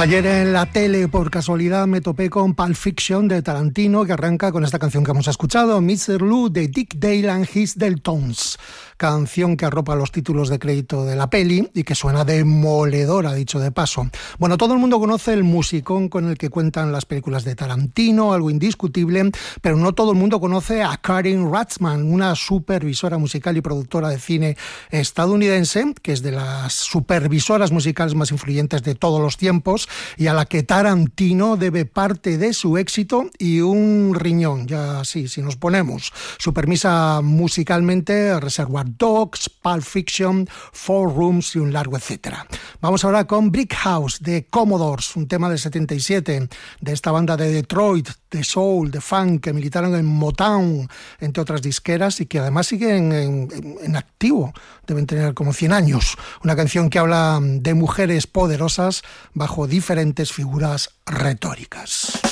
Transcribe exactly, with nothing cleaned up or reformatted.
Ayer en la tele, por casualidad, me topé con Pulp Fiction de Tarantino, que arranca con esta canción que hemos escuchado, mister Lou, de Dick Dale and His Deltones. Canción que arropa los títulos de crédito de la peli y que suena demoledora, dicho de paso. Bueno, todo el mundo conoce el musicón con el que cuentan las películas de Tarantino, algo indiscutible, pero no todo el mundo conoce a Karen Ratzman, una supervisora musical y productora de cine estadounidense, que es de las supervisoras musicales más influyentes de todos los tiempos y a la que Tarantino debe parte de su éxito y un riñón. Ya sí, si nos ponemos. Supervisa musicalmente Reservoir Dogs, Pulp Fiction, Four Rooms y un largo etcétera. Vamos ahora con Brick House de Commodores, un tema del setenta y siete de esta banda de Detroit, de soul, de funk, que militaron en Motown, entre otras disqueras, y que además siguen en, en, en activo, deben tener como cien años. Una canción que habla de mujeres poderosas bajo diferentes figuras retóricas.